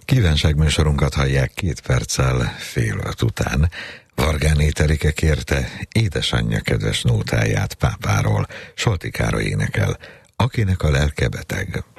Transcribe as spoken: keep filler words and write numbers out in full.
Kívánságműsorunkat hallják két perccel fél öt után. Vargáné Terike kérte édesanyja kedves nótáját pápáról, Solti Károly énekel, akinek a lelke beteg.